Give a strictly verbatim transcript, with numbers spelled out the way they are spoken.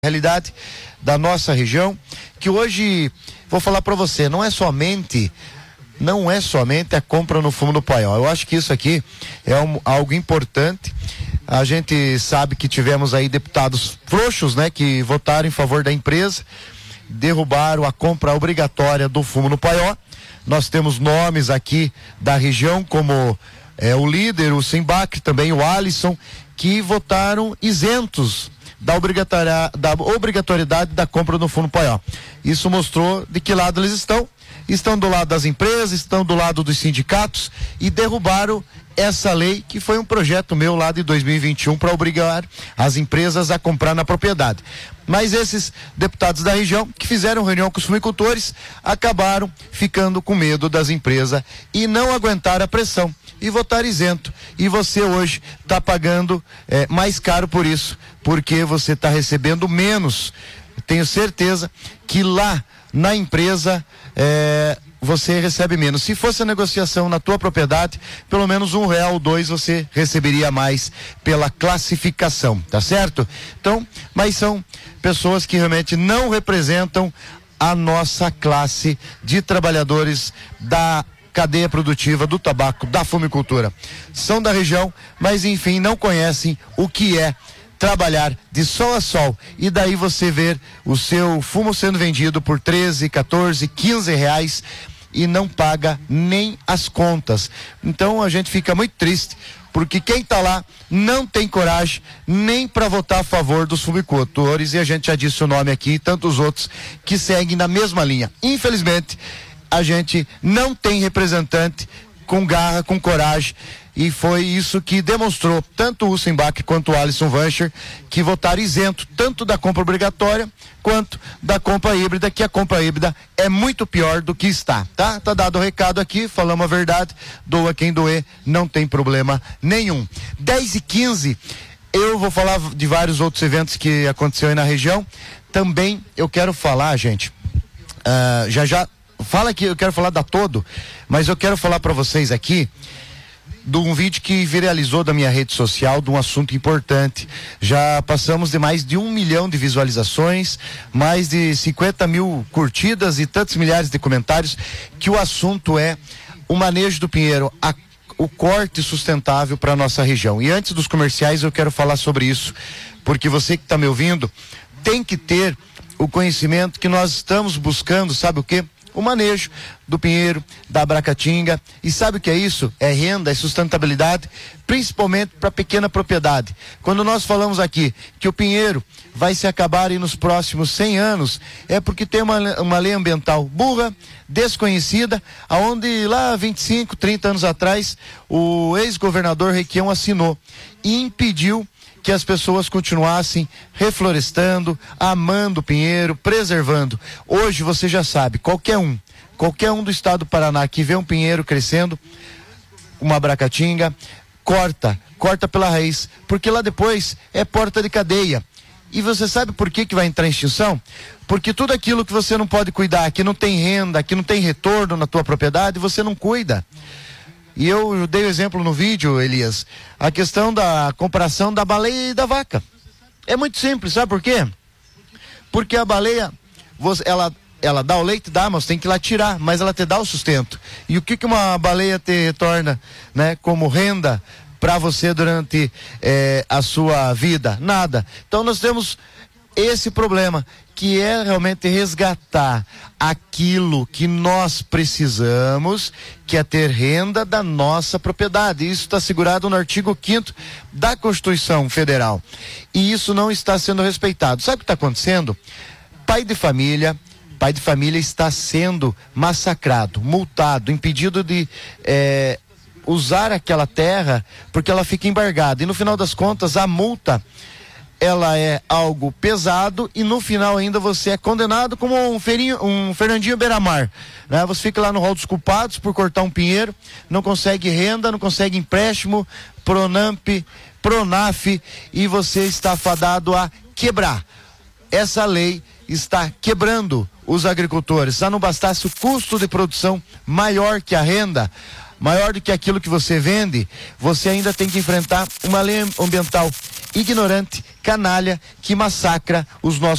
realidade da nossa região, que hoje, vou falar para você, não é somente não é somente a compra no fumo do paiol. Eu acho que isso aqui é um, algo importante. A gente sabe que tivemos aí deputados frouxos, né, que votaram em favor da empresa, derrubaram a compra obrigatória do fumo no paiol. Nós temos nomes aqui da região como é, o líder, o Simbacre, também o Alisson, que votaram isentos da obrigatoriedade, da obrigatoriedade da compra no fumo paiol. Isso mostrou de que lado eles estão. Estão do lado das empresas, estão do lado dos sindicatos e derrubaram essa lei, que foi um projeto meu lá de dois mil e vinte e um para obrigar as empresas a comprar na propriedade. Mas esses deputados da região, que fizeram reunião com os fumicultores, acabaram ficando com medo das empresas e não aguentaram a pressão e votaram isento. E você hoje está pagando é, mais caro por isso, porque você está recebendo menos. Tenho certeza que lá na empresa é, você recebe menos. Se fosse a negociação na tua propriedade, pelo menos um real ou dois você receberia mais pela classificação, tá certo? Então, mas são pessoas que realmente não representam a nossa classe de trabalhadores da cadeia produtiva do tabaco, da fumicultura. São da região, mas enfim, não conhecem o que é trabalhar de sol a sol, e daí você ver o seu fumo sendo vendido por treze, quatorze, quinze reais e não paga nem as contas. Então a gente fica muito triste, porque quem está lá não tem coragem nem para votar a favor dos fumicultores, e a gente já disse o nome aqui e tantos outros que seguem na mesma linha. Infelizmente, a gente não tem representante com garra, com coragem, e foi isso que demonstrou tanto o Simbacre quanto o Alisson Vancher, que votaram isento tanto da compra obrigatória quanto da compra híbrida, que a compra híbrida é muito pior do que está, tá? Tá dado o recado aqui, falamos a verdade, doa quem doer, não tem problema nenhum. dez e quinze, eu vou falar de vários outros eventos que aconteceram aí na região. Também eu quero falar, gente, uh, já já, fala que eu quero falar da Todo, mas eu quero falar para vocês aqui de um vídeo que viralizou da minha rede social, de um assunto importante. Já passamos de mais de um milhão de visualizações, mais de cinquenta mil curtidas e tantos milhares de comentários, que o assunto é o manejo do pinheiro, a, o corte sustentável para a nossa região. E antes dos comerciais eu quero falar sobre isso, porque você que está me ouvindo tem que ter o conhecimento que nós estamos buscando, sabe o quê? O manejo do pinheiro, da abracatinga. E sabe o que é isso? É renda, é sustentabilidade, principalmente para pequena propriedade. Quando nós falamos aqui que o pinheiro vai se acabar aí nos próximos cem anos, é porque tem uma, uma lei ambiental burra, desconhecida, aonde lá vinte e cinco, trinta anos atrás, o ex-governador Requião assinou e impediu que as pessoas continuassem reflorestando, amando o pinheiro, preservando. Hoje você já sabe, qualquer um, qualquer um do estado do Paraná que vê um pinheiro crescendo, uma abracatinga, corta, corta pela raiz, porque lá depois é porta de cadeia. E você sabe por que que vai entrar em extinção? Porque tudo aquilo que você não pode cuidar, que não tem renda, que não tem retorno na tua propriedade, você não cuida. E eu dei o exemplo no vídeo, Elias, a questão da comparação da baleia e da vaca. É muito simples, sabe por quê? Porque a baleia, você, ela, ela dá o leite, dá, mas tem que ir lá tirar, mas ela te dá o sustento. E o que que uma baleia te retorna, né, como renda para você durante eh, a sua vida? Nada. Então nós temos esse problema, que é realmente resgatar aquilo que nós precisamos, que é ter renda da nossa propriedade. Isso está assegurado no artigo quinto da Constituição Federal. E isso não está sendo respeitado. Sabe o que está acontecendo? Pai de família, pai de família está sendo massacrado, multado, impedido de eh, usar aquela terra, porque ela fica embargada. E no final das contas, a multa, ela é algo pesado, e no final ainda você é condenado como um, ferinho, um Fernandinho Beiramar, né? Você fica lá no rol dos culpados por cortar um pinheiro, não consegue renda, não consegue empréstimo, Pronamp, Pronaf, e você está fadado a quebrar. Essa lei está quebrando os agricultores. Se não bastasse o custo de produção maior que a renda, maior do que aquilo que você vende, você ainda tem que enfrentar uma lei ambiental ignorante, canalha, que massacra os nossos